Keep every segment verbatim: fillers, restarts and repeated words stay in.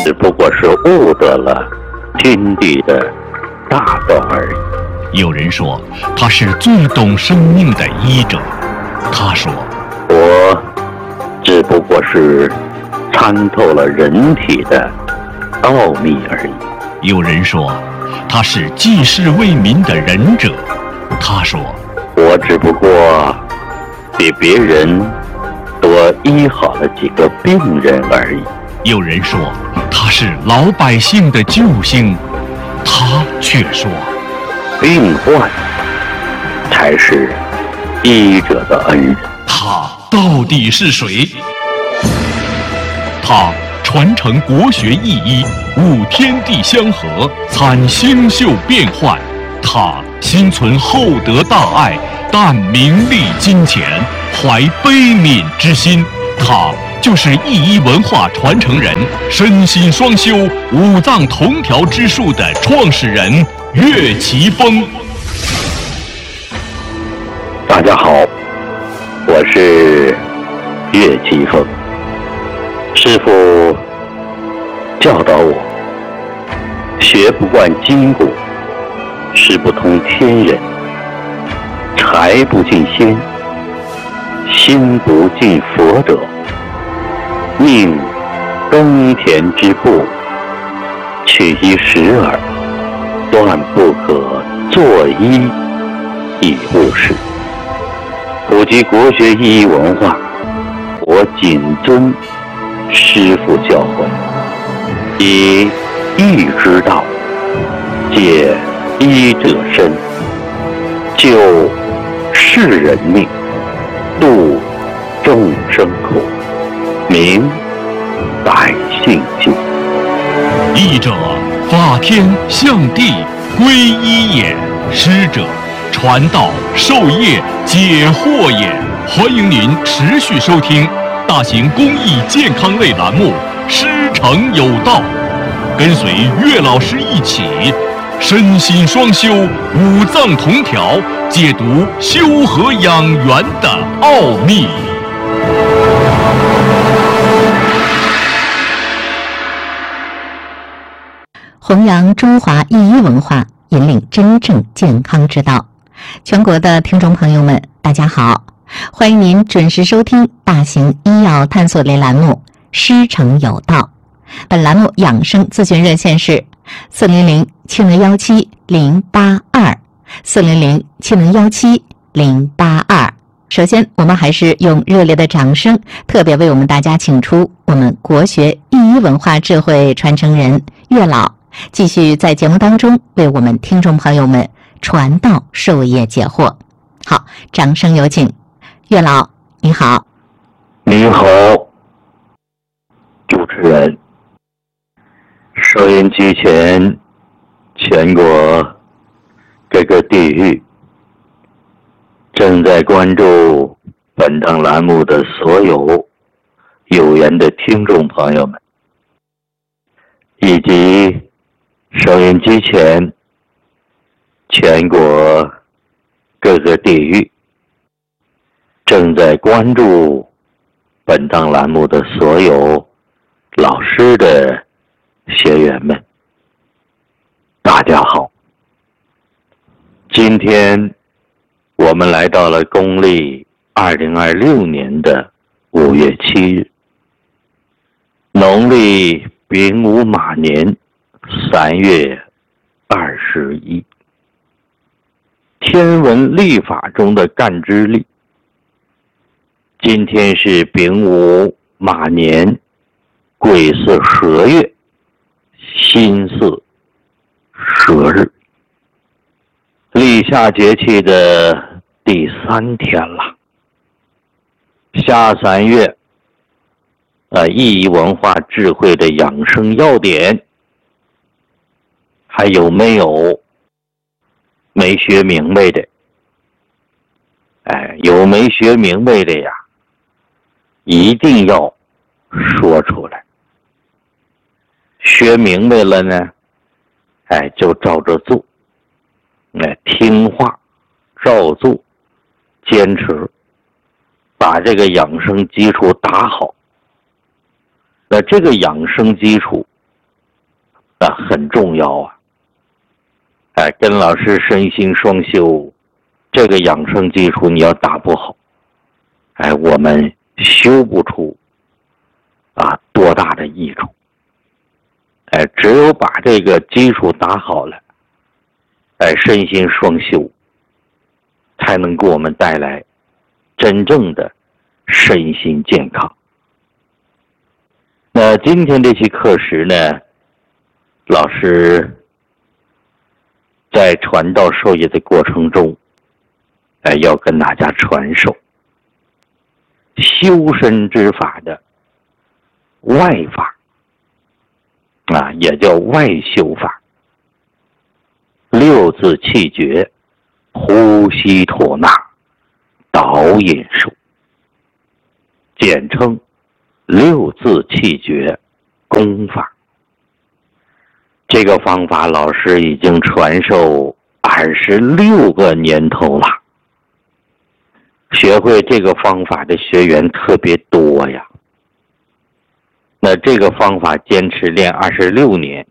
只不过是悟得了天地的大道而已。 有人说他是最懂生命的医者，他说我只不过是参透了人体的奥秘而已。 有人说他是济世为民的仁者，他说我只不过比别人多医好了几个病人而已。 有人说他是老百姓的救星，他却说病患才是医者的恩人。 他到底是谁？他传承国学意医，悟天地相合，参星宿变幻。他心存厚德大爱，淡名利金钱，怀悲悯之心。他就是意医文化传承人，身心双修，五脏同调之术的创始人岳奇峰。 大家好，我是岳奇峰。师父教导我，学不惯筋骨，识不通天人，财不进仙，心不进佛者，命耕田之步，取一时耳，断不可作医以误事。普及国学意义文化，我谨遵师父教诲，以医之道借医者身，救世人命，度众生苦，明百姓经。 医者，法天象地，归一也；师者，传道授业解惑也。欢迎您持续收听大型公益健康类栏目《师承有道》，跟随岳老师一起身心双修，五脏同调，解读修和养元的奥秘。 弘扬中华医医文化，引领真正健康之道。全国的听众朋友们，大家好，欢迎您准时收听大型医药探索类栏目《师承有道》。本栏目养生咨询热线是四零零七零幺七零八二四零零七零幺七零八二。首先，我们还是用热烈的掌声，特别为我们大家请出我们国学意医文化智慧传承人岳老，继续在节目当中为我们听众朋友们传道授业解惑。好，掌声有请。岳老，你好。 你好，主持人。收音机前全国各个地域正在关注本档栏目的所有有缘的听众朋友们，以及收音机前全国各个地域正在关注本档栏目的所有老师的学员们，大家好。今天我们来到了公历二零二六年的五月七日，农历丙午马年三月二十一。天文历法中的干支历，今天是丙午马年癸巳蛇月辛巳蛇日，立夏节气的第三天了。下三月，呃，意义文化智慧的养生要点，还有没有没学明白的？哎，有没学明白的呀，一定要说出来。学明白了呢，哎，就照着做，哎，听话，照做，坚持，把这个养生基础打好。那这个养生基础很重要啊。哎，跟老师身心双修，这个养生基础你要打不好，哎，我们修不出啊多大的益处。哎，只有把这个基础打好了，哎，身心双修，才能给我们带来真正的身心健康。那今天这期课时呢，老师在传道授业的过程中，哎，要跟大家传授修身之法的外法啊，也叫外修法，六字气诀、呼吸吐纳、导引术，简称六字气诀功法。这个方法老师已经传授二十六个年头了，学会这个方法的学员特别多呀。那这个方法坚持练二十六年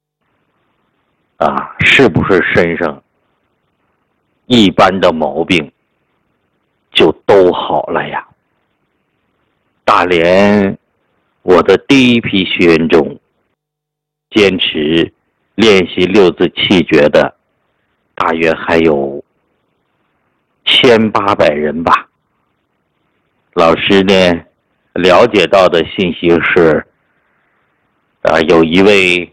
啊，是不是身上一般的毛病就都好了呀？大连我的第一批学员中，坚持练习六字气诀的大约还有千八百人吧。老师呢了解到的信息是，啊，有一位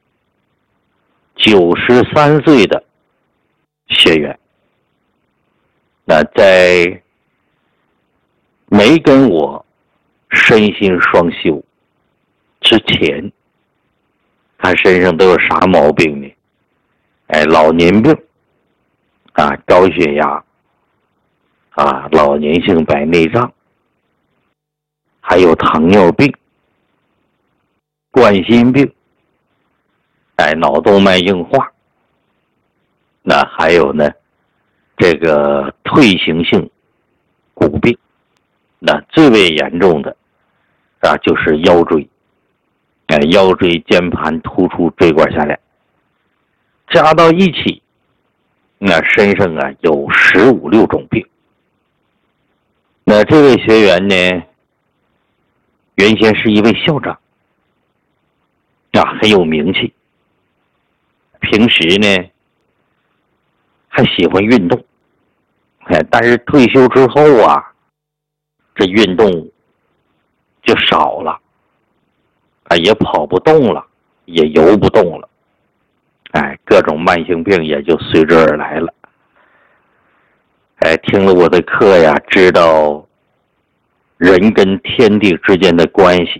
九十三岁的学员，那在没跟我身心双修之前，他身上都有啥毛病呢？哎，老年病啊，高血压啊，老年性白内障，还有糖尿病、冠心病，哎，脑动脉硬化，那还有呢，这个退行性骨病，那最为严重的啊就是腰椎。哎，腰椎间盘突出椎管下来，加到一起，那身上啊有十五六种病。那这位学员呢，原先是一位校长，啊，很有名气，平时呢还喜欢运动，哎，但是退休之后啊，这运动就少了。啊，也跑不动了，也游不动了，哎，各种慢性病也就随之而来了。哎，听了我的课呀，知道人跟天地之间的关系，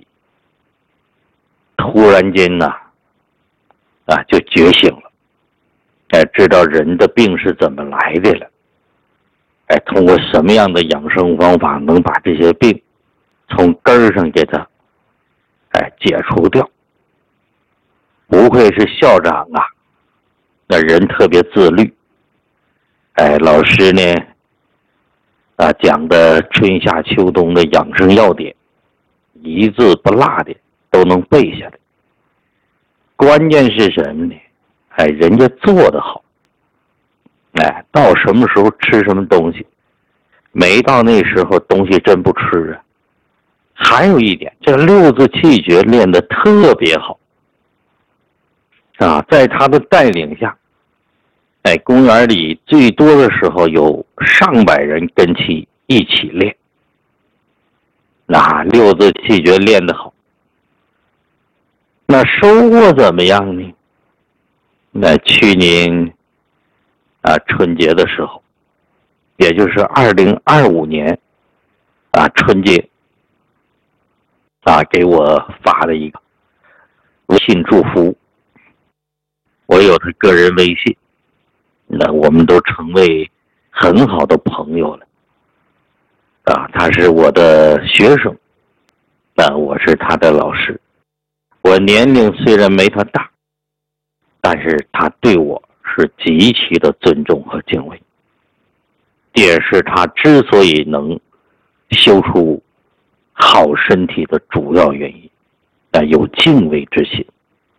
突然间呢，啊，就觉醒了，哎，知道人的病是怎么来的了，哎，通过什么样的养生方法能把这些病从根儿上给它哎，解除掉。不愧是校长啊，那人特别自律。哎，老师呢，啊，讲的春夏秋冬的养生要点，一字不落的都能背下来。关键是什么呢？哎，人家做得好。哎，到什么时候吃什么东西，没到那时候东西真不吃啊。还有一点，这六字气诀练得特别好啊，在他的带领下，哎，公园里最多的时候有上百人跟其一起练。那六字气诀练得好，那收获怎么样呢？那去年啊春节的时候，也就是二零二五年啊春节。啊，给我发了一个微信祝福，我有他个人微信，那我们都成为很好的朋友了。啊，他是我的学生，那我是他的老师。我年龄虽然没他大，但是他对我是极其的尊重和敬畏，也是他之所以能修出好身体的主要原因，啊，有敬畏之心，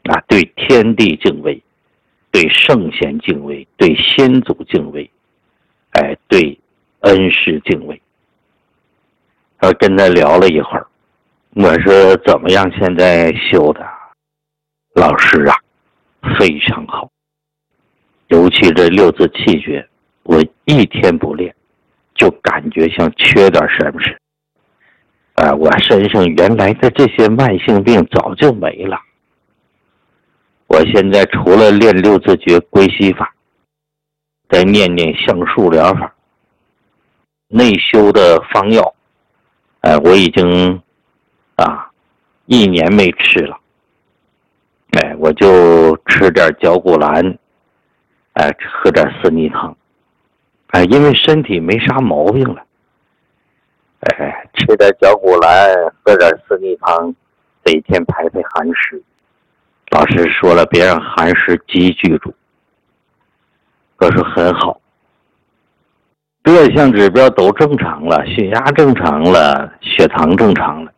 啊，对天地敬畏，对圣贤敬畏，对先祖敬畏，哎，对恩师敬畏。我跟他聊了一会儿，我说怎么样？现在修的？老师啊，非常好。尤其这六字气诀，我一天不练，就感觉像缺点什么似的。啊，我身上原来的这些慢性病早就没了。我现在除了练六字诀归西法，再念念橡树疗法，内修的方药，哎，我已经啊一年没吃了。哎，我就吃点绞骨兰，哎，喝点四逆汤，哎，因为身体没啥毛病了。哎，吃点绞骨兰，喝点四逆汤，每天排排寒湿。老师说了，别让寒湿积聚住。我说很好，各项指标都正常了，血压正常了，血糖正常了。